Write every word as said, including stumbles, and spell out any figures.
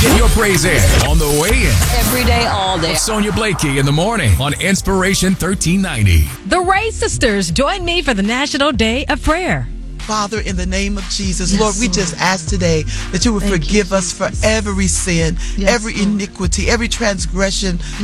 Get your praise in on the way in. Every day, all day. With Sonia Blakey in the morning on Inspiration thirteen ninety. The Ray sisters, join me for the National Day of Prayer. Father, in the name of Jesus, yes, Lord, we Lord. just ask today that you would Thank forgive you, us for every sin, yes, every Lord. iniquity, every transgression